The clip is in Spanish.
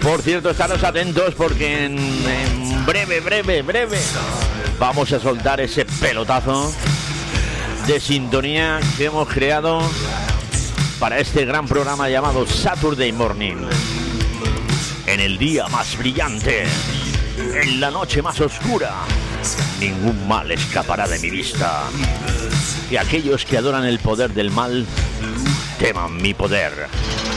Por cierto, estaros atentos porque en breve vamos a soltar ese pelotazo de sintonía que hemos creado para este gran programa llamado Saturday Morning. En el día más brillante, en la noche más oscura, ningún mal escapará de mi vista. Que aquellos que adoran el poder del mal teman mi poder.